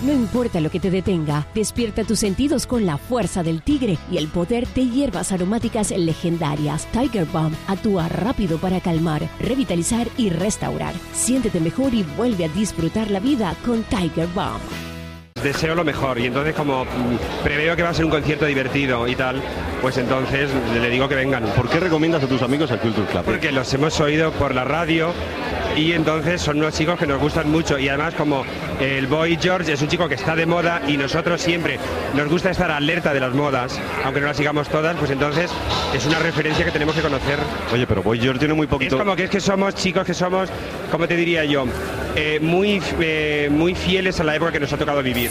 No importa lo que te detenga, despierta tus sentidos con la fuerza del tigre y el poder de hierbas aromáticas legendarias. Tiger Balm actúa rápido para calmar, revitalizar y restaurar. Siéntete mejor y vuelve a disfrutar la vida con Tiger Balm. Deseo lo mejor y entonces como preveo que va a ser un concierto divertido y tal, pues entonces le digo que vengan. ¿Por qué recomiendas a tus amigos el Culture Club? Porque los hemos oído por la radio y entonces son unos chicos que nos gustan mucho y además como el Boy George es un chico que está de moda y nosotros siempre nos gusta estar alerta de las modas, aunque no las sigamos todas, pues entonces es una referencia que tenemos que conocer. Oye, pero Boy George tiene muy poquito... Es como que somos chicos que somos, ¿cómo te diría yo? Muy fieles a la época que nos ha tocado vivir.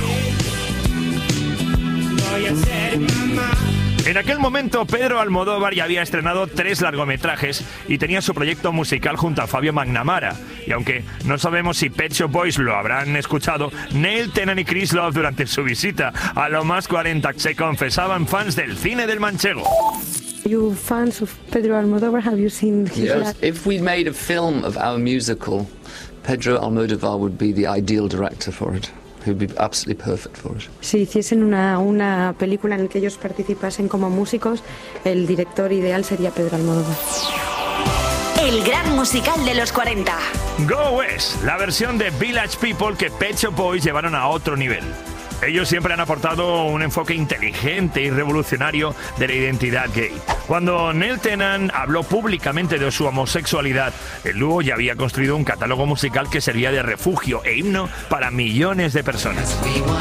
En aquel momento Pedro Almodóvar ya había estrenado 3 largometrajes y tenía su proyecto musical junto a Fabio Magnamara. Y aunque no sabemos si Pet Shop Boys lo habrán escuchado, Neil Tennant y Chris Love durante su visita a Lo Más 40 se confesaban fans del cine del manchego. You fans of Pedro Almodóvar, have you seen his Yes. If we made a film of our musical, Pedro Almodóvar would be the ideal director for it. He would be absolutely perfect for it. Si hiciesen una película en la que ellos participasen como músicos, el director ideal sería Pedro Almodóvar. El gran musical de los 40. Go West, la versión de Village People que Pet Shop Boys llevaron a otro nivel. Ellos siempre han aportado un enfoque inteligente y revolucionario de la identidad gay. Cuando Neil Tennant habló públicamente de su homosexualidad, el dúo ya había construido un catálogo musical que servía de refugio e himno para millones de personas.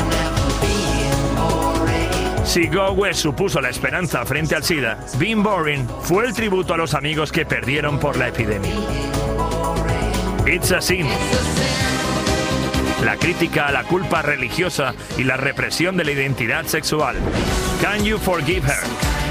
Si Go West supuso la esperanza frente al SIDA, Being Boring fue el tributo a los amigos que perdieron por la epidemia. It's a Sin. La crítica a la culpa religiosa y la represión de la identidad sexual. Can You Forgive Her?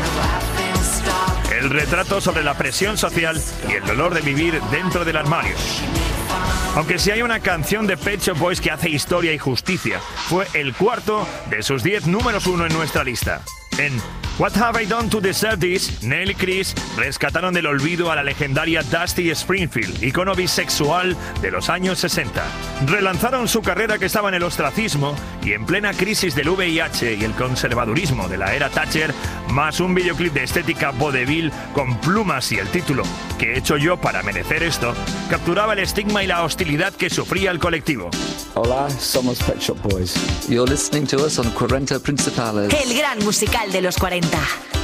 El retrato sobre la presión social y el dolor de vivir dentro del armario. Aunque si hay una canción de Pet Shop Boys que hace historia y justicia, fue el cuarto de sus 10 números 1 en nuestra lista. En What Have I Done to Deserve This, Neil y Chris rescataron del olvido a la legendaria Dusty Springfield, icono bisexual de los años 60. Relanzaron su carrera que estaba en el ostracismo y en plena crisis del VIH y el conservadurismo de la era Thatcher, más un videoclip de estética vodevil con plumas y el título ¿Qué he hecho yo para merecer esto?, capturaba el estigma y la hostilidad que sufría el colectivo. Hola, somos Pet Shop Boys. You're listening to us on 40 Principales. El gran musical de los 40.